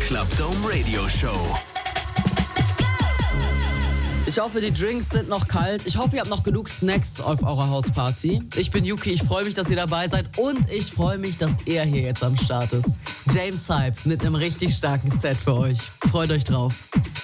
Club Dome Radio Show. Ich hoffe, die Drinks sind noch kalt. Ich hoffe, ihr habt noch genug Snacks auf eurer Hausparty. Ich bin Yuki, ich freue mich, dass ihr dabei seid und ich freue mich, dass er hier jetzt am Start ist. James Hype mit einem richtig starken Set für euch. Freut euch drauf.